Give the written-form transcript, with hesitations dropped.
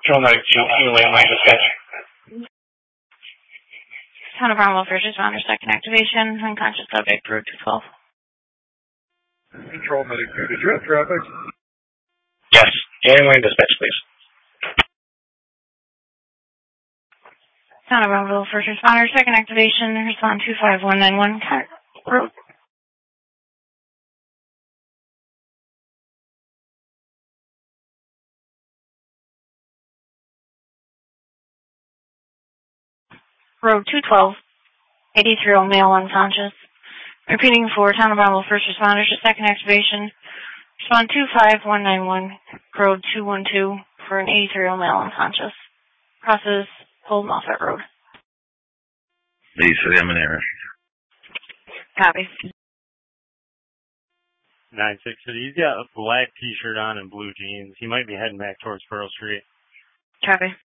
Paramedic 2, landline dispatch. Town of Brownville first responder, second activation, unconscious subject, route 212. Control medic 2, did you have traffic? Yes, landline dispatch, please. Town of Brownville first responder, second activation, respond 25191, route. Road 212, 83-year-old male unconscious. Repeating for Town of Brownville first responders to second activation. Respond 25191, road 212 for an 83-year-old male unconscious. Crosses Old Moffett Road. Please, I'm in error. Copy. 9-6 City. He's got a black t-shirt on and blue jeans. He might be heading back towards Pearl Street. Copy.